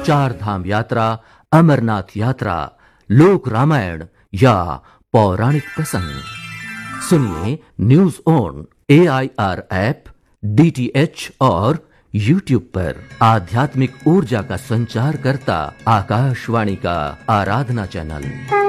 चार धाम यात्रा, अमरनाथ यात्रा, लोक रामायण या पौराणिक प्रसंग। सुनिए news on AIR app, DTH और YouTube पर। आध्यात्मिक ऊर्जा का संचार करता आकाशवाणी का आराधना चैनल।